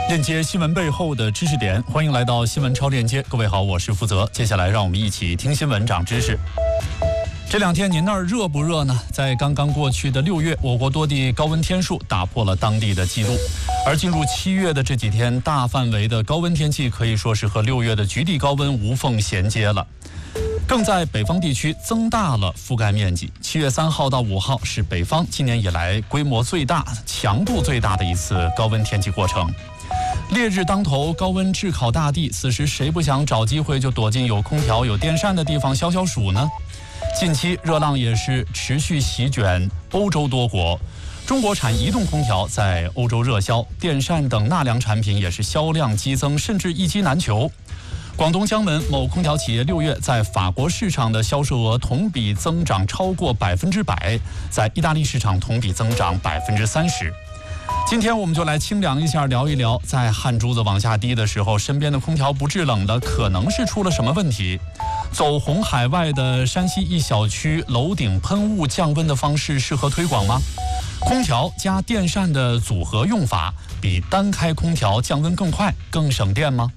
链接新闻背后的知识点，欢迎来到新闻超链接。各位好，我是负责。接下来让我们一起听新闻长知识。这两天您那儿热不热呢？在刚刚过去的6月，我国多地高温天数打破了当地的记录。而进入7月的这几天，大范围的高温天气可以说是和6月的局地高温无缝衔接了。更在北方地区增大了覆盖面积。7月3号到5号是北方今年以来规模最大、强度最大的一次高温天气过程。烈日当头，高温炙烤大地，此时谁不想找机会就躲进有空调、有电扇的地方消消暑呢？近期热浪也是持续席卷欧洲多国，中国产移动空调在欧洲热销，电扇等纳凉产品也是销量激增，甚至一机难求。广东江门某空调企业6月在法国市场的销售额同比增长超过100%，在意大利市场同比增长30%。今天我们就来清凉一下，聊一聊在汗珠子往下滴的时候，身边的空调不制冷了，可能是出了什么问题。走红海外的山西一小区楼顶喷雾降温的方式适合推广吗？空调加电扇的组合用法比单开空调降温更快、更省电吗？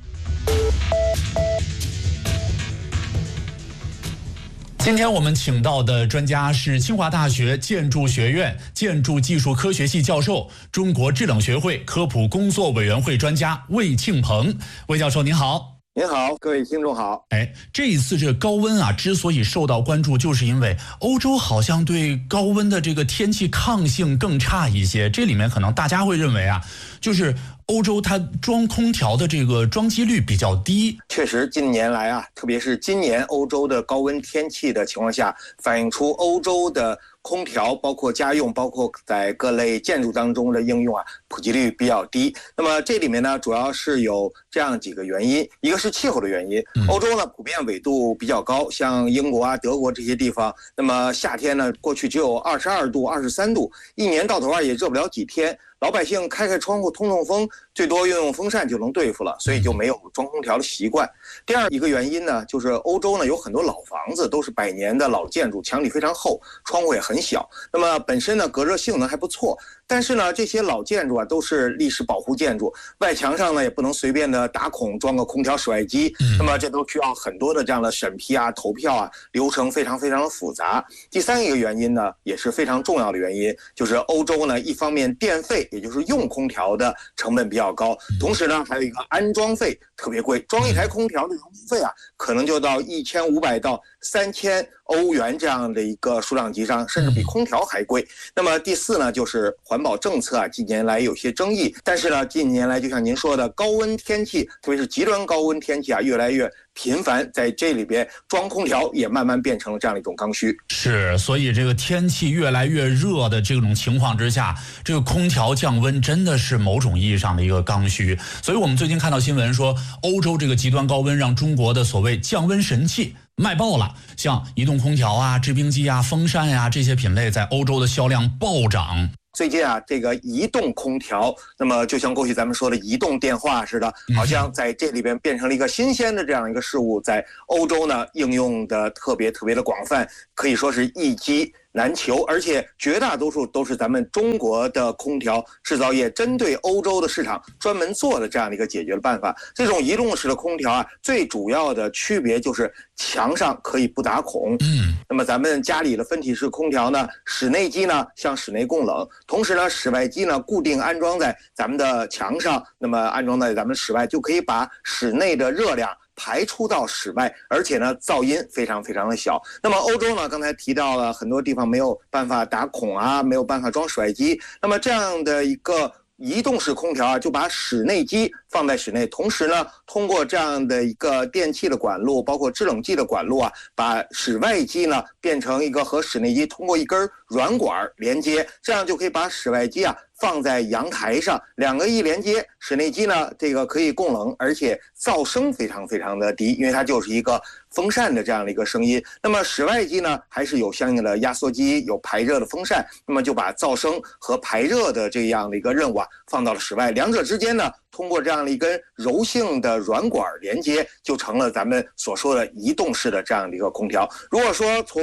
今天我们请到的专家是清华大学建筑学院建筑技术科学系教授、中国制冷学会科普工作委员会专家魏庆鹏。魏教授您好。 您好，各位听众好。 这一次这个高温啊，之所以受到关注，就是因为欧洲好像对高温的这个天气抗性更差一些。这里面可能大家会认为啊，就是欧洲它装空调的这个装机率比较低。 确实，近年来啊，特别是今年欧洲的高温天气的情况下，反映出欧洲的空调包括家用，包括在各类建筑当中的应用啊，普及率比较低。那么这里面呢，主要是有这样几个原因，一个是气候的原因。欧洲呢普遍纬度比较高，像英国啊、德国这些地方，那么夏天呢过去只有22度、23度，一年到头啊也热不了几天。老百姓开窗户通通风，最多用风扇就能对付了，所以就没有装空调的习惯。第二一个原因呢，就是欧洲呢有很多老房子，都是100年的老建筑，墙体非常厚，窗户也很小，那么本身呢隔热性能还不错。但是呢，这些老建筑啊都是历史保护建筑，外墙上呢也不能随便的打孔装个空调室外机，那么这都需要很多的这样的审批啊、投票啊，流程非常非常的复杂。第三一个原因呢，也是非常重要的原因，就是欧洲呢一方面电费，也就是用空调的成本比较高，同时呢还有一个安装费特别贵，装一台空调的人工费啊，可能就到1500到3000欧元这样的一个数量级上，甚至比空调还贵。那么第四呢，就是环保政策啊，近年来有些争议，但是呢，近年来就像您说的，高温天气，特别是极端高温天气啊，越来越频繁，在这里边装空调也慢慢变成了这样的一种刚需。 是，所以这个天气越来越热的这种情况之下，这个空调降温真的是某种意义上的一个刚需。所以我们最近看到新闻说，欧洲这个极端高温让中国的所谓降温神器卖爆了，像移动空调啊、制冰机啊、风扇啊这些品类在欧洲的销量暴涨。 最近啊，这个移动空调，那么就像过去咱们说的移动电话似的，好像在这里边变成了一个新鲜的这样一个事物，在欧洲呢应用的特别的广泛，可以说是一机难求，而且绝大多数都是咱们中国的空调制造业针对欧洲的市场专门做的这样的一个解决的办法。这种移动式的空调啊，最主要的区别就是墙上可以不打孔。那么咱们家里的分体式空调呢，室内机呢向室内供冷，同时呢室外机呢固定安装在咱们的墙上，那么安装在咱们室外，就可以把室内的热量排出到室外，而且呢噪音非常非常的小。那么欧洲呢，刚才提到了很多地方没有办法打孔啊，没有办法装室外机，那么这样的一个移动式空调啊，就把室内机放在室内，同时呢通过这样的一个电器的管路，包括制冷剂的管路啊，把室外机呢变成一个和室内机通过一根软管连接，这样就可以把室外机啊放在阳台上，两个一连接，室内机呢这个可以供冷，而且噪声非常非常的低，因为它就是一个风扇的这样的一个声音。那么室外机呢还是有相应的压缩机，有排热的风扇，那么就把噪声和排热的这样的一个任务啊放到了室外，两者之间呢通过这样的一根柔性的软管连接，就成了咱们所说的移动式的这样的一个空调。如果说从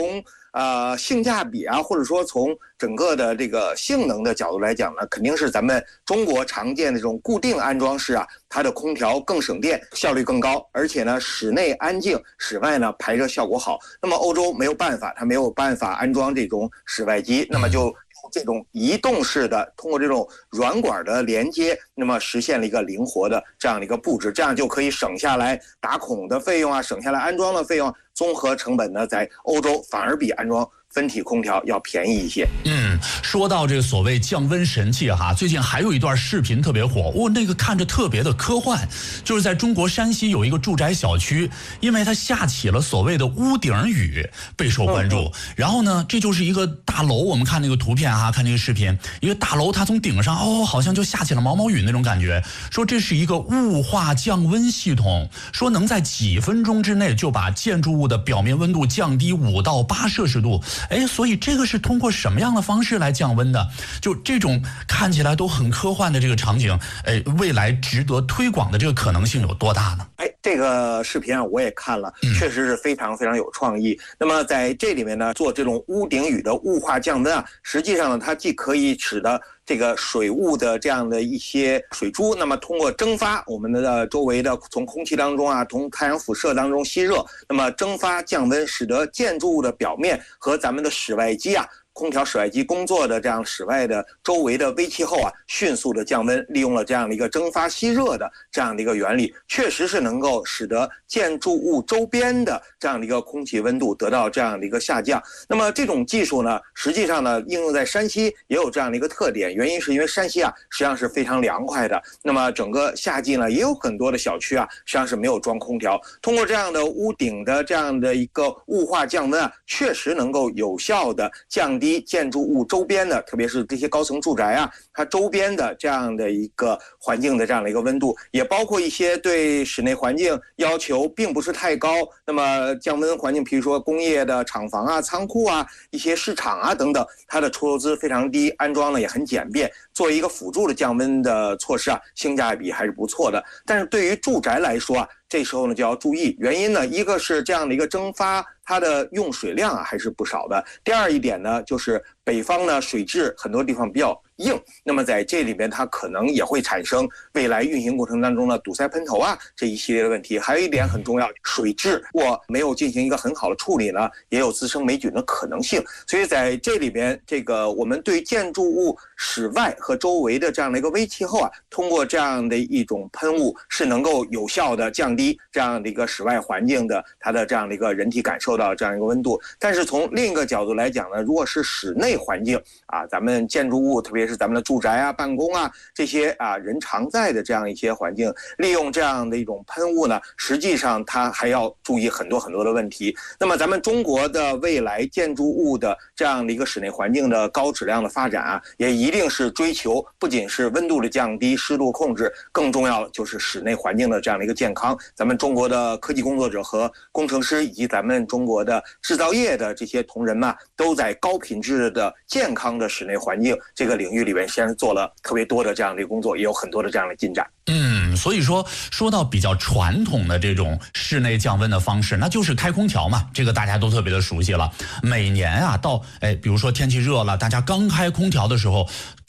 性价比啊，或者说从整个的这个性能的角度来讲呢，肯定是咱们中国常见的这种固定安装式啊，它的空调更省电，效率更高，而且呢室内安静，室外呢排热效果好。那么欧洲没有办法，它没有办法安装这种室外机，那么就用这种移动式的，通过这种软管的连接，那么实现了一个灵活的这样的一个布置，这样就可以省下来打孔的费用啊，省下来安装的费用，综合成本呢，在欧洲反而比安装分体空调要便宜一些。 说到这个所谓降温神器哈，最近还有一段视频特别火，那个看着特别的科幻，就是在中国山西有一个住宅小区，因为它下起了所谓的屋顶雨，备受关注。然后呢，这就是一个大楼，我们看那个图片哈，看这个视频，一个大楼它从顶上好像就下起了毛毛雨那种感觉，说这是一个雾化降温系统，说能在几分钟之内就把建筑物的表面温度降低5到8摄氏度。所以这个是通过什么样的方式来降温的？就这种看起来都很科幻的这个场景，未来值得推广的这个可能性有多大呢？ 这个视频啊，我也看了，确实是非常非常有创意。那么在这里面呢，做这种屋顶雨的雾化降温啊，实际上呢，它既可以使得这个水雾的这样的一些水珠，那么通过蒸发我们的周围的从空气当中啊，从太阳辐射当中吸热，那么蒸发降温，使得建筑物的表面和咱们的室外机啊，空调室外机工作的这样室外的周围的微气候啊，迅速的降温，利用了这样的一个蒸发吸热的这样的一个原理，确实是能够使得建筑物周边的这样的一个空气温度得到这样的一个下降。那么这种技术呢，实际上呢，应用在山西也有这样的一个特点，原因是因为山西啊，实际上是非常凉快的。那么整个夏季呢，也有很多的小区啊，实际上是没有装空调。通过这样的屋顶的这样的一个雾化降温啊，确实能够有效的降低建筑物周边的，特别是这些高层住宅啊，它周边的这样的一个环境的这样的一个温度，也包括一些对室内环境要求并不是太高，那么降温环境，比如说工业的厂房啊、仓库啊、一些市场啊等等，它的出投资非常低，安装呢也很简便，作为一个辅助的降温的措施啊，性价比还是不错的。但是对于住宅来说啊，这时候呢就要注意，原因呢，一个是这样的一个蒸发，它的用水量啊还是不少的。第二一点呢，就是北方呢水质很多地方比较硬，那么在这里边它可能也会产生未来运行过程当中的堵塞喷头啊这一系列的问题。还有一点很重要，水质我没有进行一个很好的处理呢，也有滋生霉菌的可能性。所以在这里边，这个我们对建筑物室外和周围的这样的一个微气候啊，通过这样的一种喷雾是能够有效的降低这样的一个室外环境的它的这样的一个人体感受到这样一个温度。但是从另一个角度来讲呢，如果是室内环境啊，咱们建筑物特别是咱们的住宅啊、办公啊这些啊人常在的这样一些环境，利用这样的一种喷雾呢，实际上它还要注意很多很多的问题。那么咱们中国的未来建筑物的这样的一个室内环境的高质量的发展啊，也一定是追求不仅是温度的降低、湿度控制，更重要的就是室内环境的这样的一个健康。咱们中国的科技工作者和工程师以及咱们中国的制造业的这些同仁们，都在高品质的健康的室内环境这个领域里边，先是做了特别多的这样的工作，也有很多的这样的进展。 所以说到比较传统的这种室内降温的方式，那就是开空调嘛，这个大家都特别的熟悉了。每年啊，到比如说天气热了，大家刚开空调的时候，